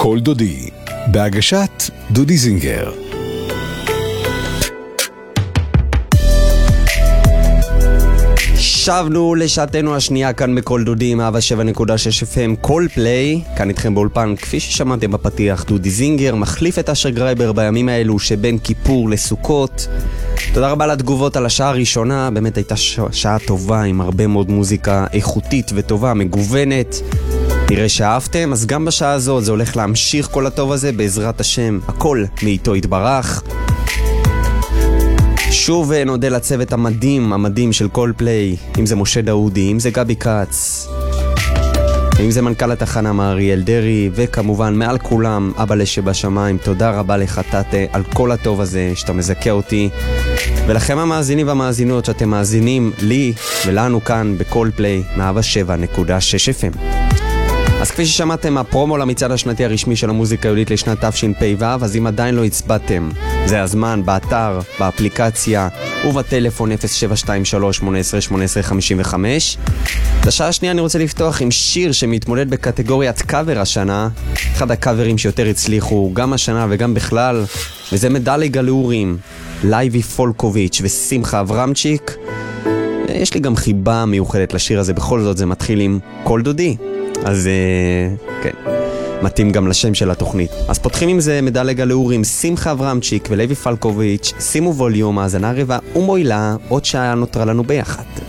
קול דודי, בהגשת דודי זינגר. שבנו לשעתנו השנייה כאן בקול דודי, 107.6 FM, קול פליי, כאן איתכם באולפן, כפי ששמעתם בפתיח, דודי זינגר, מחליף את אשר גרייבר בימים האלו שבין כיפור לסוכות. תודה רבה לתגובות על השעה הראשונה, באמת הייתה שעה טובה עם הרבה מאוד מוזיקה איכותית וטובה, מגוונת. נראה שאהבתם, אז גם בשעה הזאת זה הולך להמשיך כל הטוב הזה, בעזרת השם, הכל מאיתו יתברך. שוב נודה לצוות המדהים של קול פליי, אם זה משה דאודי, אם זה גבי קץ, אם זה מנכ"ל התחנה מאריאל דרי, וכמובן מעל כולם אבא לשבשמיים, תודה רבה לך תתה על כל הטוב הזה שאתה מזכה אותי, ולכם המאזינים והמאזינות שאתם מאזינים לי ולנו כאן בקול פליי 107.6 FM. אז כפי ששמעתם, הפרומו למצעד השנתי הרשמי של המוזיקה היהודית לשנת תשפ"ו, אז אם עדיין לא הצבעתם, זה הזמן, באתר, באפליקציה ובטלפון 0723-18-18-55. לשעה השנייה אני רוצה לפתוח עם שיר שמתמודד בקטגוריית קאבר השנה, אחד הקאברים שיותר הצליחו גם השנה וגם בכלל, וזה מדלי גלאורים, לייבי פולקוביץ' ושמחה אברמצ'יק. יש לי גם חיבה מיוחדת לשיר הזה, בכל זאת זה מתחיל עם קול דודי, אז כן, מתאים גם לשם של התוכנית. אז פותחים עם זה מדלג גלאורים, שמחה אברמצ'יק ולוי פלקוביץ', שימו ווליום, האזנה רבע ומועילה, עוד שעה נותרה לנו ביחד.